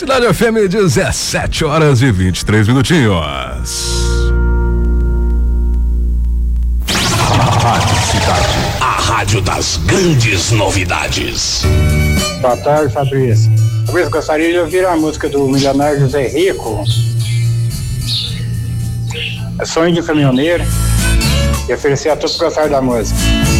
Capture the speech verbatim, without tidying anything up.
Cidade F M, dezessete horas e vinte e três minutinhos. Rádio Cidade. A rádio das grandes novidades. Boa tarde, Fabrício. Fabrício, gostaria de ouvir a música do milionário José Rico. É Sonho de Caminhoneiro. E oferecer a todos que gostaram da música.